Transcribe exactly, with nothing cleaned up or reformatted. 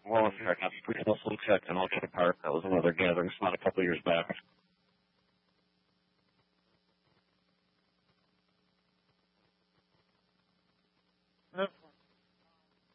Well, in fact, we can also check in Orchard Park. That was another gathering spot a couple years back.